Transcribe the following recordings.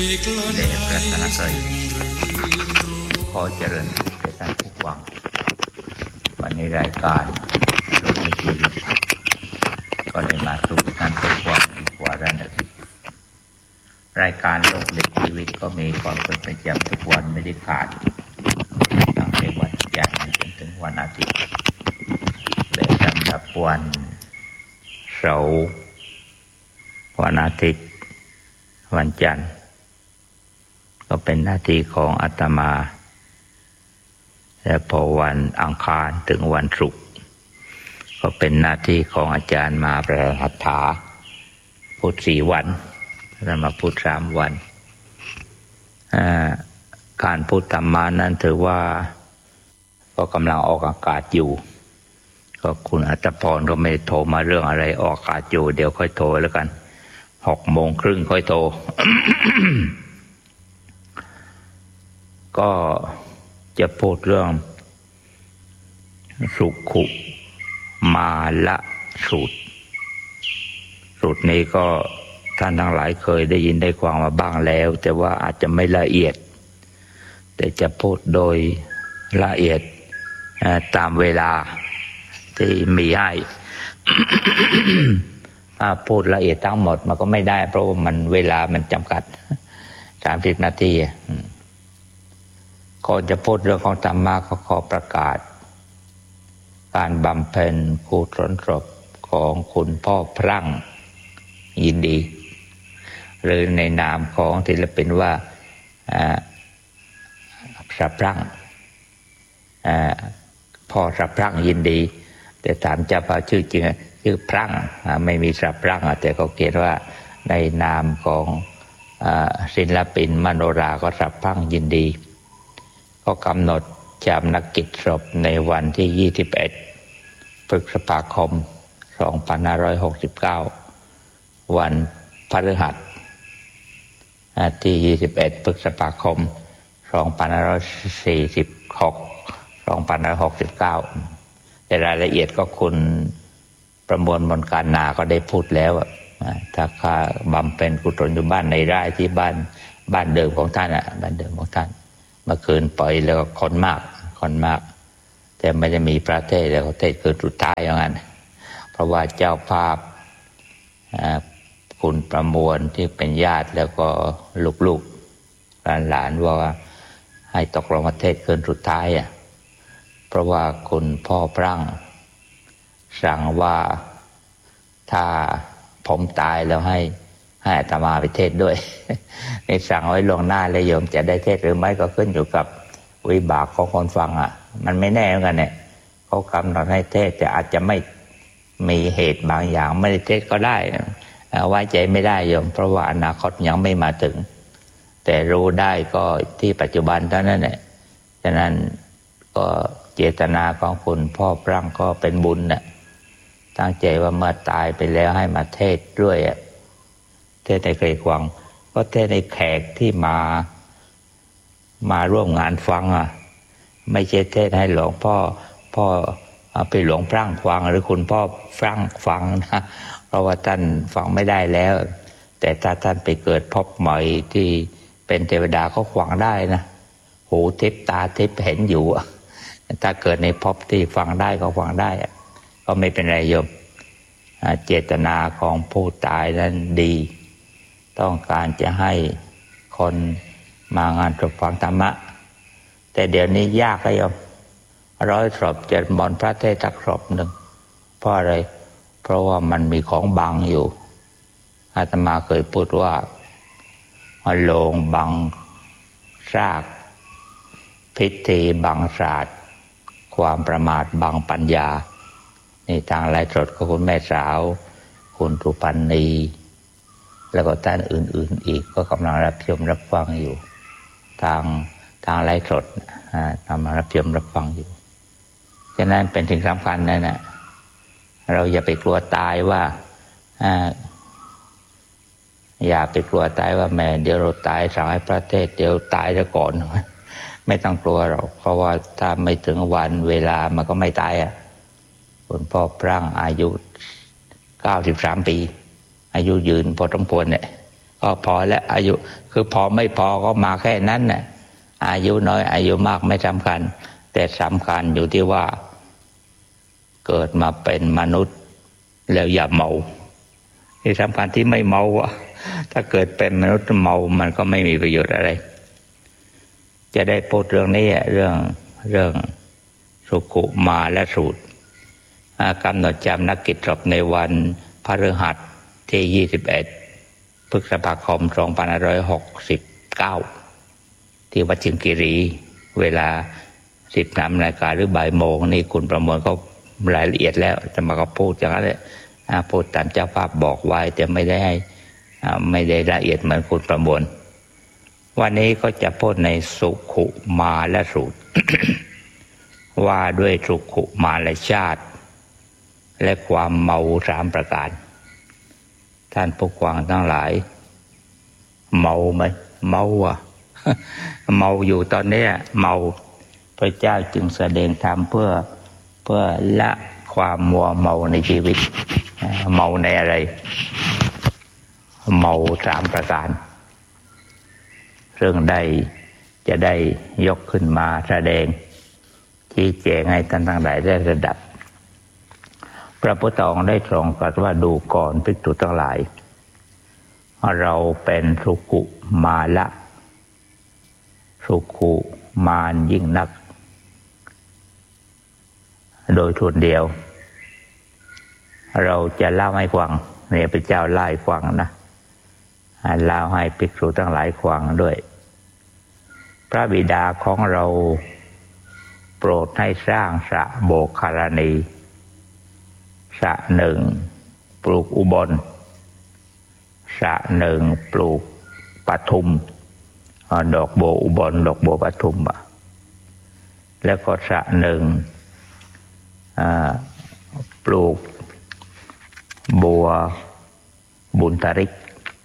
เดชรัตนกฤษขอเจริญแก่ท่านผู้ฟังวันนี้รายการโลกในชีวิตก็ได้มาสู่ท่านผู้ฟังอีกวาระหนึ่งรายการโลกในชีวิตก็มีความเป็นประจำทุกวันไม่ได้ขาดตั้งแต่วันจันทร์จนถึงวันอาทิตย์และสำหรับวันเสาร์วันอาทิตย์วันจันทร์ก็เป็นหน้าที่ของอาตมาและพอวันอังคารถึงวันศุกร์ก็เป็นหน้าที่ของอาจารย์มาประหัตถาพุธ4 วันแล้วมาพุธ3 วันการพูดธรรมะนั้นถือว่าก็กำลังออกอากาศอยู่ก็คุณอัตพรก็ไม่โทรมาเรื่องอะไรออกอากาศอยู่เดี๋ยวค่อยโทรแล้วกัน6:30ค่อยโทร ก็จะพูดเรื่องสุขุมาละสูตรนี้ก็ท่านทั้งหลายเคยได้ยินได้ฟังมาบ้างแล้วแต่ว่าอาจจะไม่ละเอียดแต่จะพูดโดยละเอียดตามเวลาที่มีให้ ถ้าพูดละเอียดทั้งหมดมันก็ไม่ได้เพราะว่ามันเวลามันจำกัด30 นาทีก่อนจะพูดเรื่องของธรรมะก็ขอประกาศการบำเพ็ญกุศลศพของคุณพ่อพรั่งยินดีหรือในนามของศิลปินว่าพระพรั่งพ่อพระพรั่งยินดีแต่ถามเจ้าพ่อชื่อจริงชื่อพรั่งไม่มีพระพรั่งแต่เขาเขียนว่าในนามของศิลปินมโนราก็พระพรั่งยินดีก็กำหนดชาปนกิจศพในวันที่21 พฤษภาคม 2569วันพฤหัสที่21 พฤษภาคม 2569แต่รายละเอียดก็คุณประมวลมนการนาก็ได้พูดแล้วถ้าข้าบำเพ็ญกุศลอยู่บ้านในไร่ที่บ้านเดิมของท่านบ้านเดิมของท่านเมื่อคืนปล่อยแล้วก็คนมากแต่ไม่ได้มีพระเทศแล้วเทศคืนสุดท้ายอย่างนั้นเพราะว่าเจ้าภาพคุณประมวลที่เป็นญาติแล้วก็ลูกๆหลานว่าให้ตกลงมาเทศคืนสุดท้ายเพราะว่าคุณพ่อพรั่งสั่งว่าถ้าผมตายแล้วให้อาตมาไปเทศด้วยนี่สั่งไว้ล่วงหน้าเลยโยมจะได้เทศหรือไม่ก็ขึ้นอยู่กับวิบากของคนฟังมันไม่แน่เหมือนกันเนี่ยเขากำหนดให้เทศแต่อาจจะไม่มีเหตุบางอย่างไม่ได้เทศก็ได้ไว้ใจไม่ได้โยมเพราะว่าอนาคตยังไม่มาถึงแต่รู้ได้ก็ที่ปัจจุบันเท่านั้นแหละฉะนั้นก็เจตนาของคุณพ่อพรั่งก็เป็นบุญตั้งใจว่าเมื่อตายไปแล้วให้มาเทศด้วยเทศในใครฟังก็เทศในแขกที่มาร่วมงานฟังไม่ใช่เทศให้หลวงพ่อเอาไปหลวงพรั่งฟังหรือคุณพ่อพรั่งฟังนะเพราะว่าท่านฟังไม่ได้แล้วแต่ถ้าท่านไปเกิดพบใหม่ที่เป็นเทวดาก็ฟังได้นะหูทิพตาทิพเห็นอยู่ถ้าเกิดในภพที่ฟังได้ก็ฟังได้ก็ไม่เป็นไรโยมเจตนาของผู้ตายนั้นดีต้องการจะให้คนมางานศพฟังธรรมะแต่เดี๋ยวนี้ยากเลยโยม100 ศพจะบอนพระเทศสักศพหนึ่งเพราะอะไรเพราะว่ามันมีของบังอยู่อาตมาเคยพูดว่าโลงบังซากพิธีบังศาสตร์ความประมาทบังปัญญานี่ทางไลฟ์สดของคุณแม่สาวคุณสุพรรณีแล้วก็ท่านอื่นๆอีกก็กำลังรับชมรับฟังอยู่ทางไลฟ์สดกำลังรับชมรับฟังอยู่ฉะนั้นเป็นสิ่งสำคัญนั่นเราอย่าไปกลัวตายว่าอย่าไปกลัวตายว่าแม่เดี๋ยวเราตายสั่งให้พระเทศเดี๋ยวตายซะก่อนไม่ต้องกลัวหรอกเพราะว่าถ้าไม่ถึงวันเวลามันก็ไม่ตายคุณพ่อพรั่งอายุ93 ปีอายุยืนพอสมควรเนี่ยก็พอและอายุคือพอไม่พอก็มาแค่นั้นน่ะอายุน้อยอายุมากไม่สำคัญแต่สำคัญอยู่ที่ว่าเกิดมาเป็นมนุษย์แล้วอย่าเมาที่สำคัญที่ไม่เมาถ้าเกิดเป็นมนุษย์เมามันก็ไม่มีประโยชน์อะไรจะได้พูดเรื่องนี้เรื่องสุขุมาและสูตรกำหนดจำนักกิจศพในวันพฤหัสที่21พฤษภาคม2569ที่วัดชิงกิรีเวลา 13 นาฬิกาหรือบ่ายโมงนี่คุณประมวลเขารายละเอียดแล้วจะมาก็พูดอย่างนั้นแหละพูดตามเจ้าภาพบอกไว้แต่ไม่ได้ละเอียดเหมือนคุณประมวลวันนี้ก็จะพูดในสุขุมาและสูตร ว่าด้วยสุขุมาและชาติและความเมา3ประการท่านผู้ฟังทั้งหลายเมาไหมเมาเมาอยู่ตอนนี้เมาพระเจ้าจึงแสดงธรรมเพื่อละความมัวเมาในชีวิตเมาในอะไรเมา3ประการซึ่งจะได้ยกขึ้นมาแสดงชี้แจงให้ท่านทั้งหลายได้ระดับพระพุทธองค์ได้ทรงตรัสว่าดูก่อนภิกษุทั้งหลายเราเป็นสุขุมาละสุขุมานยิ่งนักโดยส่วนเดียวเราจะเล่าให้ฟังเนี่ยพระเจ้าเล่าให้ฟังนะเล่าให้ภิกษุทั้งหลายฟังด้วยพระบิดาของเราโปรดให้สร้างสระโบกคารณีสระหนึ่งปลูกอุบลสระหนึ่งปลูกปทุมดอกบัวอุบลดอกบัวปทุมแล้วก็สระหนึ่งปลูกบัวบุญทริก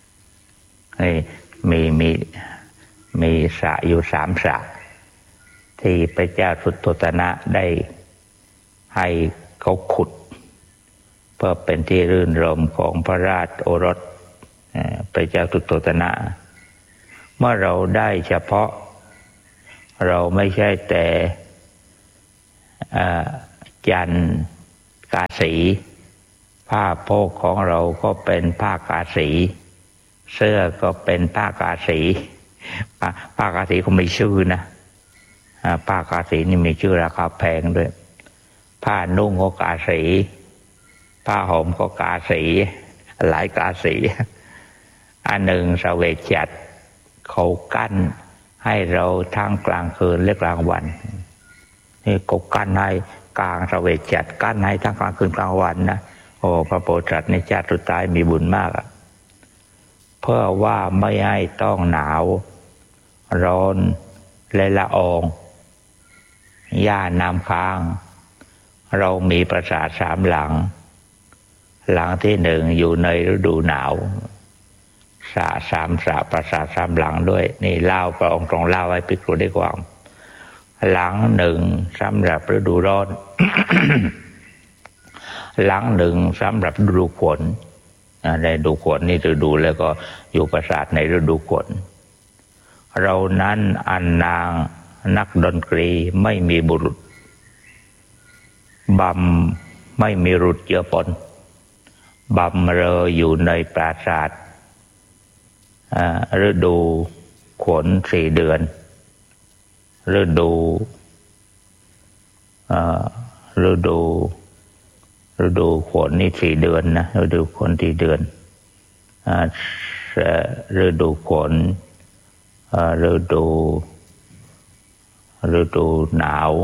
มีสระอยู่3 สระที่พระเจ้าสุโธทนะได้ให้เขาขุดเพื่อเป็นที่รื่นรมของพระราชโอรสพระเจ้าสุโธทนะเมื่อเราได้เฉพาะเราไม่ใช่แต่จันทร์กาสีผ้าโพกของเราก็เป็นผ้ากาสีเสื้อก็เป็นผ้ากาสีผ้ากาสีก็มีชื่อนะผ้ากาสีนี่มีชื่อราคาแพงด้วยผ้านุ่งก็กาสีผ้าห่มก็กาสีหลายกาสีอันหนึ่งเสวกฉัตรเขากั้นให้เราทั้งกลางคืนและกลางวันนี่ก็กั้นให้กลางเสวกฉัตรกั้นให้ทั้งกลางคืนกลางวันนะโอ้พระโพธิสัตว์ในชาติสุดท้ายมีบุญมากเพื่อว่าไม่ให้ต้องหนาวร้อนและละอองหญ้าน้ำค้างเรามีปราสาท3 หลังหลังที่1อยู่ในฤดูหนาวสระ3 สระปราสาท3 หลังด้วยนี่เล่าพระองค์ทรงเล่าให้ภิกษุได้ฟังหลัง1สำหรับฤดูร้อน หลัง1สำหรับฤดูฝนในฤดูฝนนี่ฤดูแล้วก็อยู่ปราสาทในฤดูฝนเรานั้นอันนางนักดนตรีไม่มีบุรุษบำไม่มีรุษเจือปนบำเรออยู่ในปราสาทฤดูฝน4 เดือนฤดูฝนนี่4 เดือนนะฤดูฝน4 เดือนฤดูฝนฤดูหนาว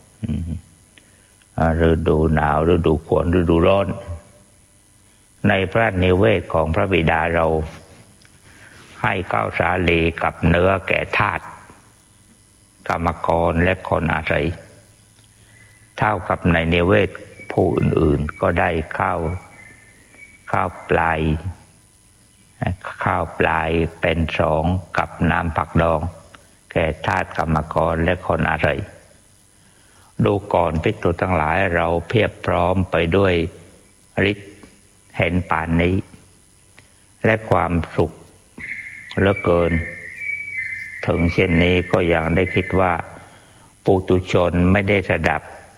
ฤดูหนาวฤดูฝนฤดูร้อนในพระนิเวศของพระบิดาเราให้ข้าวสาลีกับเนื้อแก่ทาสกรรมกรและคนอาศัยเท่ากับในนิเวศผู้อื่นๆก็ได้ข้าวปลายเป็น2กับน้ำผักดองแก่ทาสกรรมกรและคนอาศัยดูก่อนภิกษุทั้งหลายเราเพียบพร้อมไปด้วยฤทธิ์เห็นป่านนี้และความสุขเหลือเกินถึงเช่นนี้ก็ยังได้คิดว่าปุถุชนไม่ได้สดับ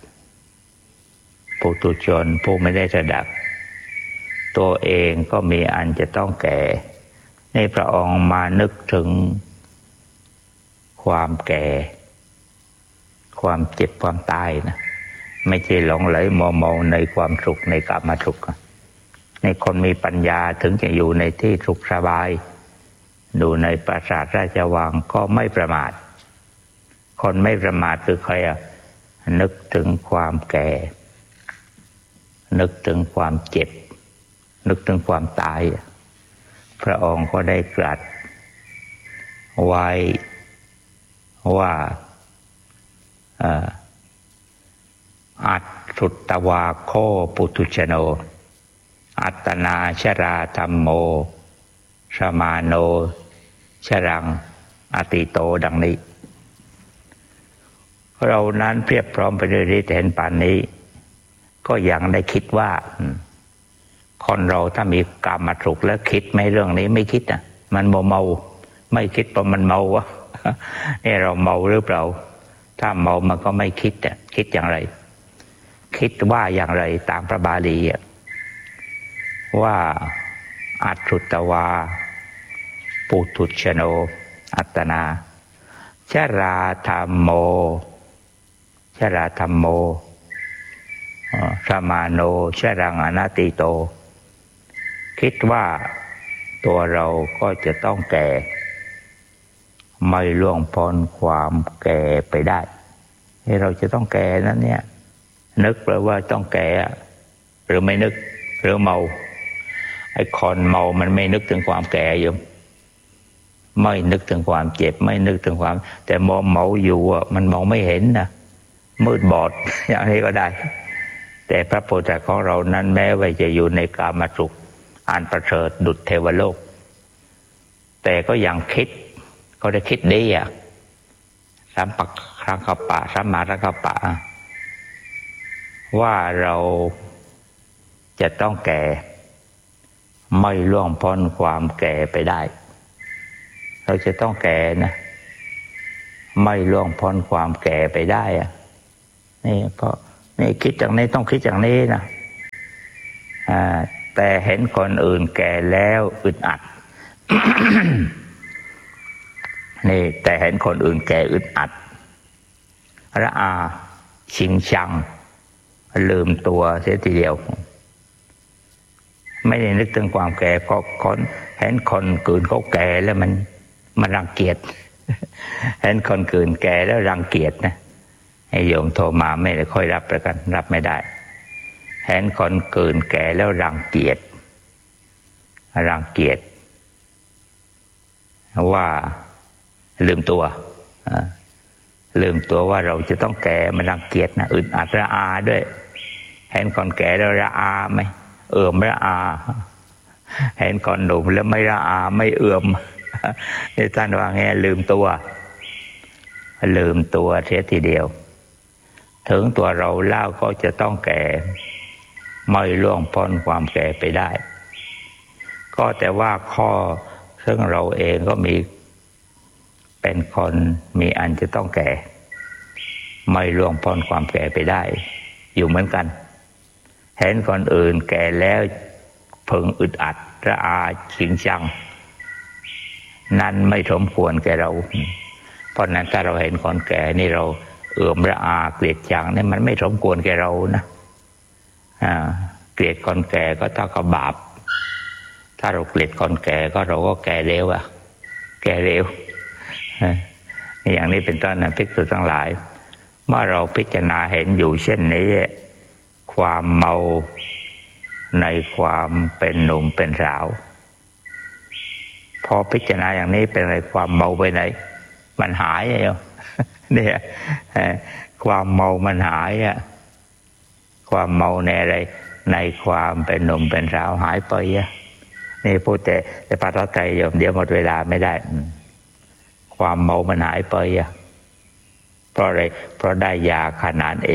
ปุถุชนผู้ไม่ได้สดับตัวเองก็มีอันจะต้องแก่ในพระองค์มานึกถึงความแก่ความเจ็บความตายนะไม่ใช่หลงไหลมัวเมาในความสุขในกามสุขในคนมีปัญญาถึงจะอยู่ในที่สุขสบายดูในปราสาทราชวังก็ไม่ประมาทคนไม่ประมาทคือใครนึกถึงความแก่นึกถึงความเจ็บนึกถึงความตายพระองค์ก็ได้ตรัสไว้ว่าอัตสุตตวาโคปุถุชโนอัตตนาชราธัมโมสมาโนชรังอติโตดังนี้เรานั้นเพียบพร้อมไปด้วยฤทธิ์เห็นป่านนี้ก็ยังได้คิดว่าคนเราถ้ามีกามสุขแล้วคิดไหมเรื่องนี้ไม่คิดนะมันเมาไม่คิดเพราะมันเมาวะนี่เราเมาหรือเปล่าถ้าเมามันก็ไม่คิดคิดอย่างไรคิดว่าอย่างไรตามพระบาลีว่าอัตสุตวาปุถุชโนอัตตนาชราธัมโมชราธัมโมสมาโนชรังอนัตติโตคิดว่าตัวเราก็จะต้องแก่ไม่ล่วงพ้นความแก่ไปได้ให้เราจะต้องแก่นั้นเนี่ยนึกเลยว่าต้องแก่หรือไม่นึกหรือเมาไอ้คนเมามันไม่นึกถึงความแก่อยู่ไม่นึกถึงความเจ็บไม่นึกถึงความแต่เมาอยู่มันมองไม่เห็นนะมืดบอดอย่างนี้ก็ได้แต่พระโพธิสัตว์ของเรานั้นแม้ว่าจะอยู่ในกามสุขอันประเสริฐดุจเทวโลกแต่ก็ยังคิดก็ได้คิดดีสัมปักครังคปะสัมมาสังกัปปะว่าเราจะต้องแก่ไม่ล่วงพ้นความแก่ไปได้เราจะต้องแก่นะไม่ล่วงพ้นความแก่ไปได้นี่เพราะนี่คิดอย่างนี้ต้องคิดอย่างนี้นะแต่เห็นคนอื่นแก่แล้วอึดอัด นี่แต่เห็นคนอื่นแก่อึดอัดระอาชิงชังลืมตัวเสียทีเดียวไม่ได้นึกถึงความแก่เพราะคนเห็นคนอื่นเขาแก่แล้วมันรังเกียจ เห็นคนอื่นแก่แล้วรังเกียจนะให้โยมโทรมาไม่ได้ค่อยรับประกันรับไม่ได้เห็นคนอื่นแก่แล้วรังเกียจว่าลืมตัวว่าเราจะต้องแก่มันรังเกียจนะอึดอัดระอาด้วยเห็นคนแก่แล้วระอาไหมระอาเห็นคนหนุ่มแล้วไม่ระอาไม่นี่ท่านว่าไงลืมตัวเสียทีเดียวถึงตัวเราเล่าก็จะต้องแก่ไม่ล่วงพ้นความแก่ไปได้ก็แต่ว่าข้อซึ่งเราเองก็มีเป็นคนมีอันจะต้องแก่ไม่ล่วงพ้นความแก่ไปได้อยู่เหมือนกันเห็นคนอื่นแก่แล้วพึงอึดอัดระอาชิงชังนั้นไม่สมควรแก่เราเพราะนั้นถ้าเราเห็นคนแก่นี่เราระอาเกลียดชังนี่มันไม่สมควรแก่เรานะเกลียดคนแก่ก็เท่ากับบาปถ้าเราเกลียดคนแก่ก็เราก็แก่เร็วแก่เร็วอย่างนี้เป็นต้นนะภิกษุทั้งหลายเมื่อเราพิจารณาเห็นอยู่เช่นนี้ความเมาในความเป็นหนุ่มเป็นสาวพอพิจารณาอย่างนี้เป็นอะไรความเมาไปไหนมันหายเนี่ยความเมามันหายความเมาในอะไรในความเป็นหนุ่มเป็นสาวหายไปนี่พูดแต่ปาฐไตรโยมเดี๋ยวหมดเวลาไม่ได้ความเมามันหายไปเพราะอะไรเพราะได้ยาขนาน